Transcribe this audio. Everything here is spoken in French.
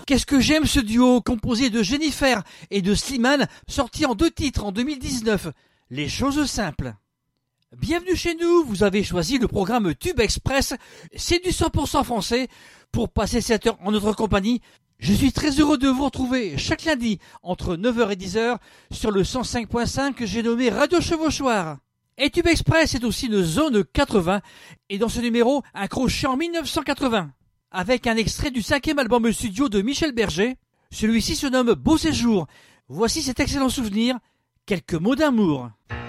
qu'est-ce que j'aime ce duo composé de Jennifer et de Slimane, sorti en 2 titres en 2019. Les choses simples. Bienvenue chez nous, vous avez choisi le programme Tube Express, c'est du 100% français. Pour passer cette heure en notre compagnie, je suis très heureux de vous retrouver chaque lundi entre 9h et 10h sur le 105.5 que j'ai nommé Radio Chevauchoir. Et Tube Express est aussi une zone 80, et dans ce numéro, un crochet en 1980, avec un extrait du 5e album studio de Michel Berger. Celui-ci se nomme Beau Séjour. Voici cet excellent souvenir, quelques mots d'amour.